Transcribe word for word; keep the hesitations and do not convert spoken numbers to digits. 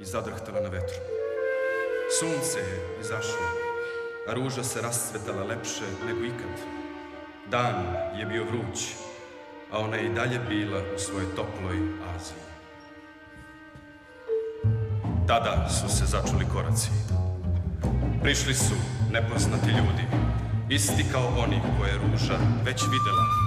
i zadrhtala na vetru. Sunce je izašlo, a ruža se rascvetala lepše nego ikad. Dan je bio vruć, a ona je i dalje bila u svojoj toploj Aziji. Tada su se začuli koraci. Prišli su nepoznati ljudi, isti kao oni koje je ruža već videla.